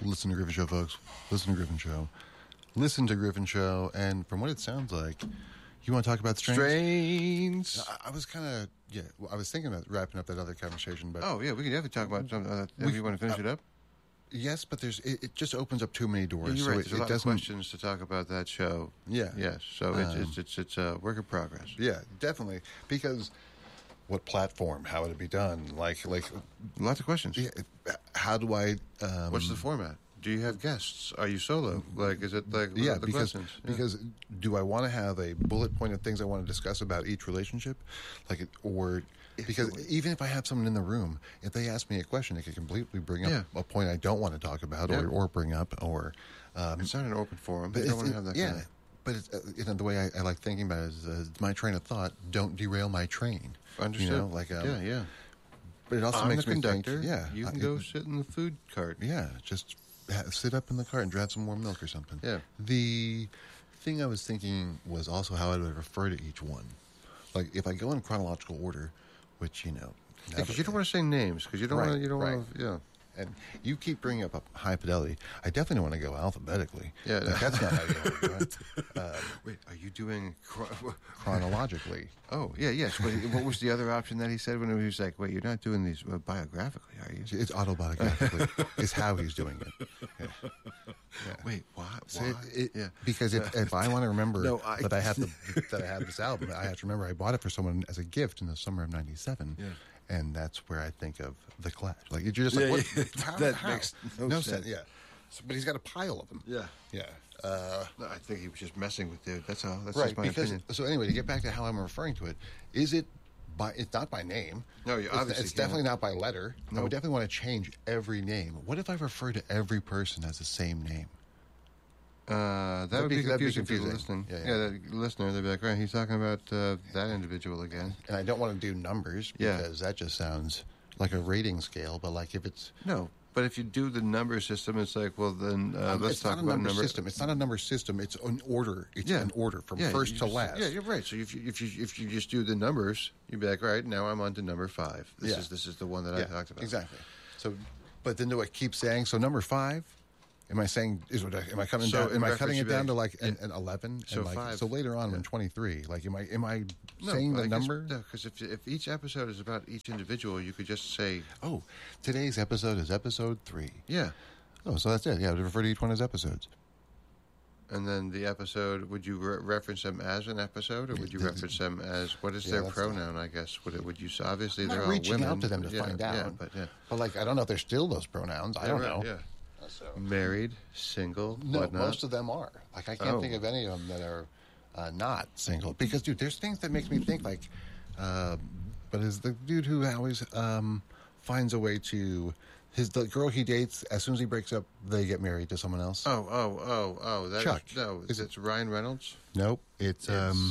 Listen to Griffin Show, folks. Listen to Griffin Show. Listen to Griffin Show. And from what it sounds like, you want to talk about strains? I was kind of, I was thinking about wrapping up that other conversation. But we can definitely talk about something. If you want to finish it up? Yes, but it just opens up too many doors. Yeah, you're so right. There's a lot of doesn't, questions to talk about that show. Yeah. Yes. So it's a work in progress. Yeah, definitely. Because what platform? How would it be done? Like lots of questions. Yeah, how do I? What's the format? Do you have guests? Are you solo? Like, is it like the questions? Because do I want to have a bullet point of things I want to discuss about each relationship, because even if I have someone in the room, if they ask me a question, it could completely bring up a point I don't want to talk about or bring up or. It's not an open forum. But you don't want to have that. Yeah. Kind of... But it's, the way I like thinking about it is my train of thought. Don't derail my train. Understood. But it also I'm makes the me conductor. think. Yeah, you can go sit in the food cart. Yeah, just sit up in the cart and grab some warm milk or something. Yeah. The thing I was thinking was also how I would refer to each one. Like if I go in chronological order, which because you don't want to say names because you don't want to. You don't want to. And you keep bringing up High Fidelity. I definitely don't want to go alphabetically. Yeah, that's not how you want to do it. Wait, are you doing chronologically? Oh, yeah, yes. What was the other option that he said when he was like, "Wait, you're not doing these biographically, are you?" It's autobiographically. It's how he's doing it. Yeah. Wait, what? So because if I want to remember that I have this album, I have to remember I bought it for someone as a gift in the summer of '97. Yeah. And that's where I think of the Clash. Like you're just like, what? That makes no sense. Yeah, but he's got a pile of them. Yeah. No, I think he was just messing with you. That's all. That's right. just my opinion. So anyway, to get back to how I'm referring to it, it's not by name. No, you obviously it's definitely not by letter. No. I would definitely want to change every name. What if I refer to every person as the same name? That would be confusing for the listening. Yeah, the listener, they'd be like, right, he's talking about that individual again. And I don't want to do numbers because that just sounds like a rating scale. But like if it's but if you do the number system, it's like, well, then let's talk about number system. It's not a number system. It's an order. It's an order from first to last. Yeah, you're right. So if you just do the numbers, you'd be like, all right, now I'm on to number 5. This is the one that I talked about. Exactly. So, but then do I keep saying number 5? Am I saying? Am I cutting down? Am I cutting it down to like an 11? So and 5. So later on, when 23, like am I saying the number? No, because if each episode is about each individual, you could just say, "Oh, today's episode is episode 3." Yeah. Oh, so that's it. Yeah, refer to each one as episodes. And then the episode, would you reference them as an episode, or would you reference them as what is their pronoun? I guess would you? Obviously, they're all women. Reaching out to them to find out. But like, I don't know if they're still those pronouns. I don't know. Yeah. So. Married, single, no, whatnot. Most of them are. Like I can't think of any of them that are not single. Because dude, there's things that makes me think like, but is the dude who always finds a way to the girl he dates as soon as he breaks up, they get married to someone else. Oh, that's Chuck. Is it Ryan Reynolds? Nope, it's Cook.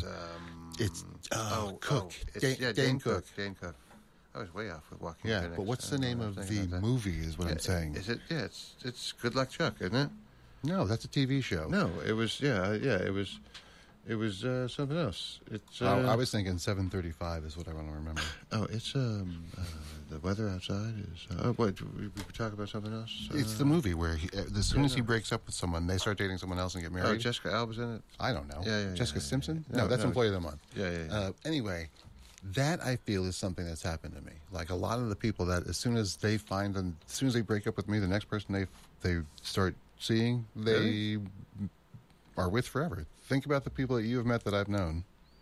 Dane Cook. Dane Cook. I was way off with Walking Phoenix. Yeah, but what's the name of the movie is what I'm saying. Is it? Yeah, it's Good Luck Chuck, isn't it? No, that's a TV show. No, it was, it was something else. It's. I was thinking 7:35 is what I want to remember. Oh, it's the weather outside is. What we talk about something else? It's the movie where as soon as he breaks up with someone, they start dating someone else and get married. Oh, Jessica Alba's in it. I don't know. Yeah. Jessica Simpson? No, that's Employee of the Month. Yeah. Anyway. That I feel is something that's happened to me. Like a lot of the people that as soon as they find them, as soon as they break up with me, the next person they start seeing, they are with forever. Think about the people that you have met that I've known.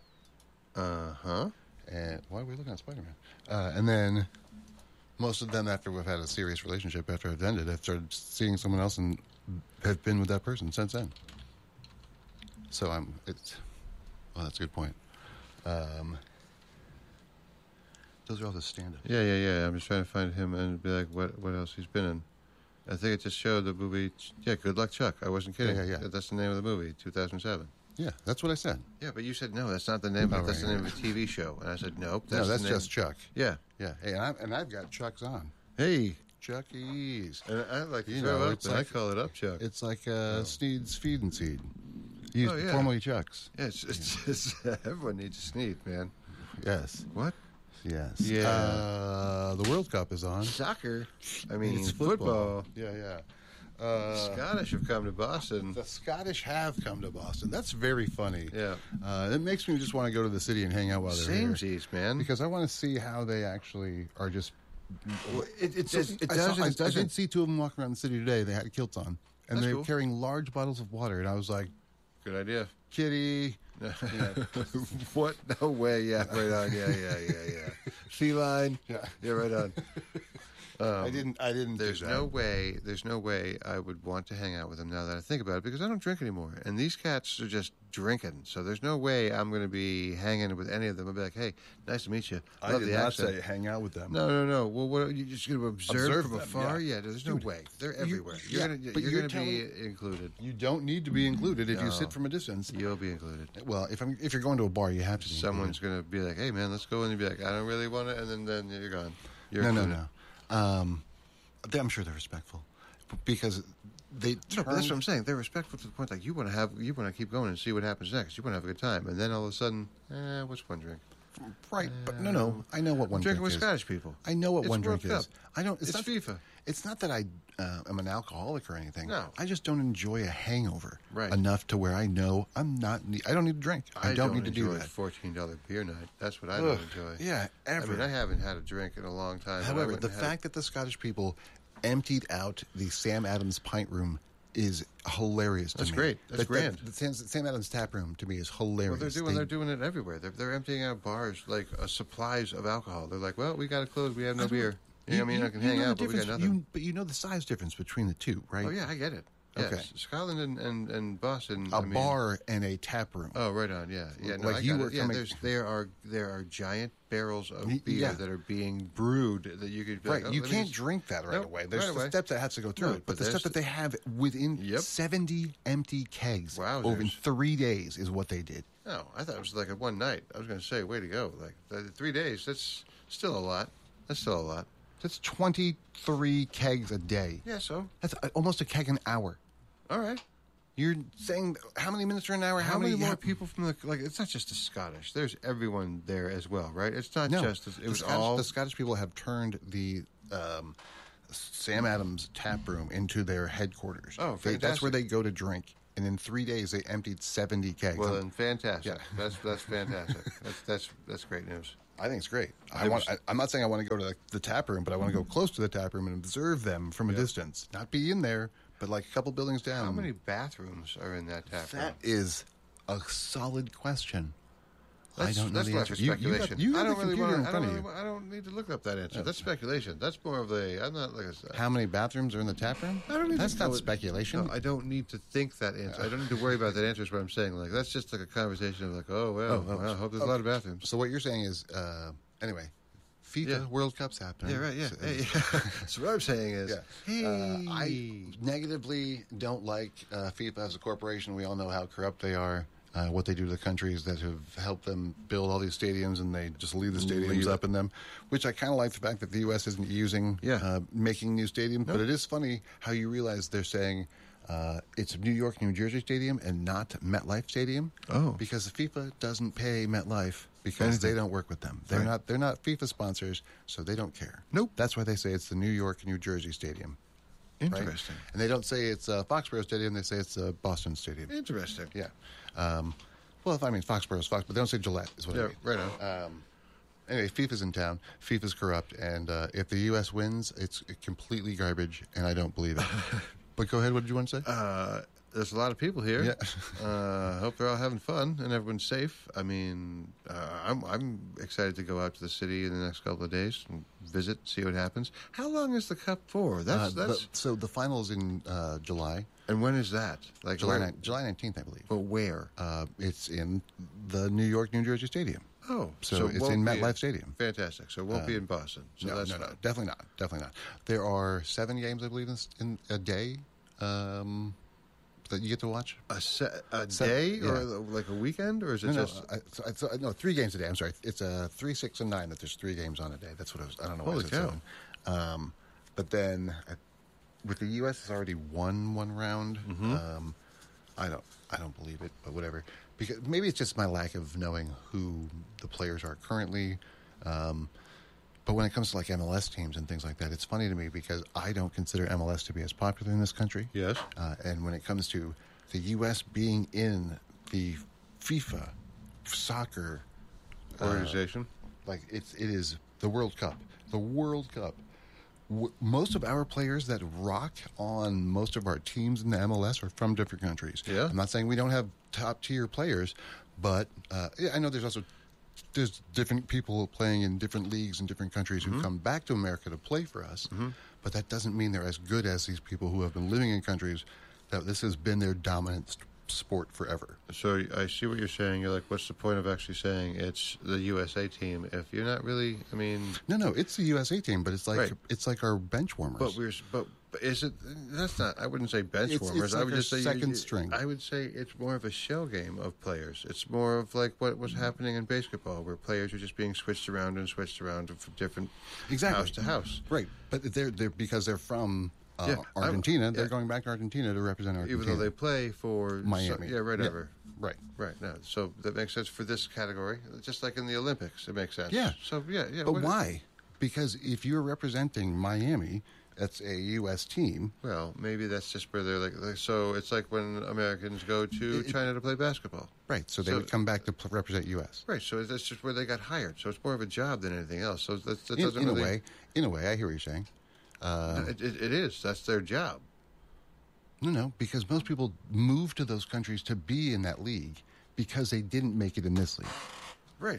And why are we looking at Spider-Man? And then most of them, after we've had a serious relationship, after it's ended, have started seeing someone else and have been with that person since then. So that's a good point. Those are all the stand-ups. Yeah. I'm just trying to find him and be like, what else he's been in. I think it just showed the movie. Yeah, Good Luck Chuck. I wasn't kidding. Yeah. That's the name of the movie, 2007. Yeah, that's what I said. Yeah, but you said no. That's not the name. That's the name of a TV show. And I said nope. That's just Chuck. Yeah. Hey, and I've got Chucks on. Hey, Chuckies. And I like it's like, I call it up Chuck. It's like Sneed's Feed and Seed. Formerly Chucks. Yeah, it's everyone needs a Sneed, man. Yes. What? Yes. Yeah. The World Cup is on. Soccer. I mean, it's football. Yeah. Scottish have come to Boston. The Scottish have come to Boston. That's very funny. Yeah. It makes me just want to go to the city and hang out while they're here. Samesies, man. Because I want to see how they actually are just... Well, it I doesn't. did see two of them walking around the city today. They had kilts on. And That's they were cool. carrying large bottles of water. And I was like, Good idea. kitty... What? No way. Yeah, right on. Yeah. Feline. Yeah. Right on. I didn't There's do that. no way I would want to hang out with them now that I think about it, because I don't drink anymore. And these cats are just drinking. So there's no way I'm going to be hanging with any of them. I'll be like, hey, nice to meet you. I Love did the not accent. say hang out with them. No. Well, what are you just going to observe from them, afar? yeah. Yeah, there's no way. They're everywhere. yeah, but You're you're going to be telling- included. You don't need to be included if No. you sit from a distance. You'll be included. Well, if you're going to a bar, you have to be Someone's going to be like, hey, man, let's go. And you'll be like, I don't really want it. And then you're gone. You're included. included. No. I'm sure they're respectful because they. No, but that's what I'm saying. They're respectful to the point like you want to keep going and see what happens next. You want to have a good time, and then all of a sudden, what's one drink? Right, but no. I know what one Drinking drink with is. Scottish people. I know what It's one World drink is. Cup. I don't. It's not, FIFA. It's not that I am an alcoholic or anything. No. I just don't enjoy a hangover Right. enough to where I know I'm not. I don't need to drink. I don't need to do enjoy that. $14 beer night. That's what I don't enjoy. Yeah, ever. I mean, I haven't had a drink in a long time. but I However, went the and had fact that the Scottish people emptied out the Sam Adams pint room is hilarious to That's me. great. That's grand. The Sam Adams tap room to me is hilarious. Well, they're doing it everywhere. They're emptying out bars like supplies of alcohol. They're like, well, we got to close. We have no beer. You know what I mean? I can hang know out, the but we got difference- nothing. But you know the size difference between the two, right? Oh yeah, I get it. Yes. Okay. Scotland and Boston. A bar and a tap room. Oh, right on. Yeah. No, Like I you got were it. Yeah, coming- there are giant barrels of beer Yeah. that are being brewed that you could be Right, like, you let me can't just- drink that right Nope, away. There's right the away. steps that has to go through No, it. but But the there's- stuff that they have within Yep. 70 empty kegs Wowzers. over in 3 days is what they did. No, I thought it was like a one night. I was going to say, way to go! Like 3 days. That's still a lot. That's 23 kegs a day. Yeah. So That's almost a keg an hour. all right. You're saying how many minutes are an hour? How many more people from the like? It's not just the Scottish. There's everyone there as well, right? It's not No, just. It was Scottish, all. the Scottish people have turned the Sam Adams tap room into their headquarters. Oh, That's where fantastic. they go to drink. And in 3 days, they emptied 70 kegs. Well, then, fantastic. Yeah. That's fantastic. that's great news. I think it's great. was- I'm not saying I want to go to the tap room, but I want to go close to the tap room and observe them from a distance. Not be in there, but like a couple buildings down. How many bathrooms are in that tap room? That is a solid question. I don't know That's the left answer. for You got speculation. the I don't really computer want. in front of you. I don't need to look up that answer. That's speculation. That's more of a. I'm not like a. How many bathrooms are in the tap room? I don't need That's to not know it. speculation. No, I don't need to think that answer. I don't need to worry about that answer. Is what I'm saying. Like that's just like a conversation of like, oh well, well, I hope there's a lot of bathrooms. So what you're saying is, anyway, FIFA Yeah. World Cup's happening. Yeah, right. Yeah. So- Hey, so what I'm saying is, hey, I negatively don't like FIFA as a corporation. We all know how corrupt they are. What they do to the countries that have helped them build all these stadiums, and they just leave the stadiums Leave it. up in them. Which I kind of like the fact that the U.S. isn't using making new stadiums. But it is funny how you realize they're saying it's New York, New Jersey Stadium and not MetLife Stadium. Oh. Because FIFA doesn't pay MetLife because they don't work with them. They're not FIFA sponsors, so they don't care. Nope. That's why they say it's the New York, New Jersey Stadium. Right? interesting. And they don't say it's Foxborough Stadium; they say it's Boston Stadium. Interesting. Yeah. Well, if I mean Foxborough's Fox, but they don't say Gillette. Is what I Yeah. mean. Right on. Anyway, FIFA's in town. FIFA's corrupt, and if the U.S. wins, it's completely garbage, and I don't believe it. But go ahead. What did you want to say? There's a lot of people here. Yeah. Hope they're all having fun and everyone's safe. I mean, I'm excited to go out to the city in the next couple of days and visit, see what happens. How long is the cup for? That's So the finals in July. and when is that? Like where- July 19th, I believe. But where? It's in the New York, New Jersey Stadium. Oh, So it's won't in be MetLife Stadium. Fantastic. So it won't be in Boston. So No, that's no, fine. definitely not. Definitely not. There are 7 games, I believe, in a day that you get to watch. A So- day yeah. or like a weekend, or is it No, just? no, 3 games a day. I'm sorry. It's 3, 6, and 9 that there's 3 games on a day. That's what I was. I don't know why Holy I said 7. But then with the U.S. has already won one round. Mm-hmm. I don't believe it, but whatever. Because maybe it's just my lack of knowing who the players are currently. But when it comes to like MLS teams and things like that, it's funny to me because I don't consider MLS to be as popular in this country. Yes. And when it comes to the U.S. being in the FIFA soccer Organization. like it is the World Cup. The World Cup. Most of our players that rock on most of our teams in the MLS are from different countries. Yeah. I'm not saying we don't have top tier players, but I know there's different people playing in different leagues in different countries who come back to America to play for us. But that doesn't mean they're as good as these people who have been living in countries that this has been their dominant sport forever. So I see what you're saying. You're like, what's the point of actually saying it's the USA team if you're not really? I mean, No, it's the USA team, but it's like Right. it's like our bench warmers. but is it? That's not. I wouldn't say bench It's warmers. like I would our just say second string. I would say it's more of a shell game of players. It's more of like what was happening in basketball, where players are just being switched around from different Exactly. house to house. Right, but they're because they're from Yeah, Argentina. They're yeah. going back to Argentina to represent Argentina. Even though they play for Miami. whatever. Right. Right. No, so that makes sense for this category, just like in the Olympics. It makes sense. Yeah. So yeah. But why? Because if you're representing Miami, that's a U.S. team. Well, maybe that's just where they're like. So it's like when Americans go to China to play basketball. Right. So they So- would come back to represent U.S. Right. So that's just where they got hired. So it's more of a job than anything else. So that doesn't In a really. way, I hear what you're saying. It is. That's their job. No, because most people move to those countries to be in that league because they didn't make it in this league. Right.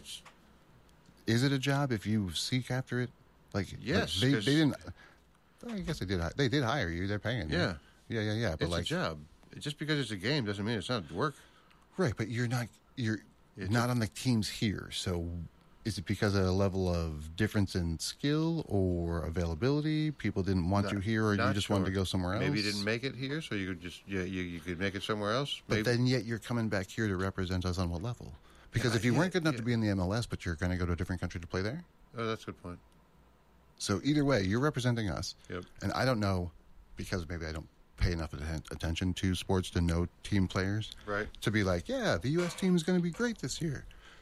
Is it a job if you seek after it? Yes, they 'cause- didn't. I guess they did. They did hire you. They're paying you. Yeah. Yeah. But It's a job. Just because it's a game doesn't mean it's not work. right. But you're not. You're It's not on the teams here. So, is it because of a level of difference in skill or availability? People didn't want you here, or you Not just wanted to sure. go somewhere else. Maybe you didn't make it here, so you could just you could make it somewhere else. But Maybe. then, yet you're coming back here to represent us on what level? Because if you weren't good enough to be in the MLS, but you're going to go to a different country to play there. Oh, that's a good point. So either way, you're representing us. Yep. And I don't know, because maybe I don't pay enough attention to sports to know team players. Right. To be like, yeah, the U.S. team is going to be great this year.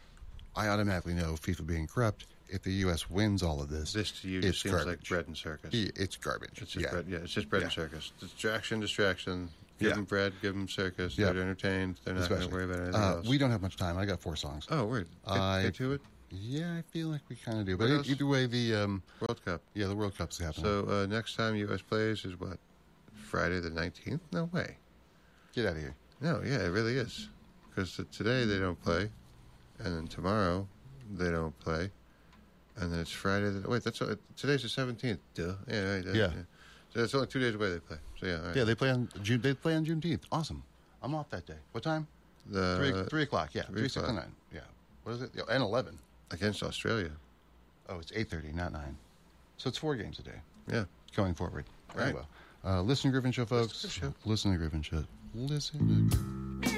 I automatically know FIFA being corrupt. If the U.S. wins all of this, This to you it's just seems like garbage. bread and circus. It's garbage. It's just bread. Yeah, it's just bread and circus. Distraction. Give Yeah. them bread. Give them circus. Yeah. They're entertained. They're not going to worry about anything else. We don't have much time. I got 4 songs. Oh, weird. Get to it. Yeah, I feel like we kind of do. What But else? either way, the World Cup. the World Cup's happening. So next time U.S. plays is what? Friday the 19th? No way. Get out of here. No, yeah, it really is. Because today they don't play, and then tomorrow they don't play, and then it's Friday. Today's the 17th. Duh. Yeah, right. Yeah. So it's only 2 days away they play. So yeah, all right. Yeah, they play on June. They play on Juneteenth. Awesome. I'm off that day. What time? The 3 o'clock. Yeah, 3 o'clock. 3:69. Yeah. What is it? And 11. against Australia. Oh, it's 8:30, not 9. So it's 4 games a day Yeah. going forward. Right. Very well. Listen to Griffin Show, folks. Listen to the show. Listen to Griffin Show. Listen to Griffin.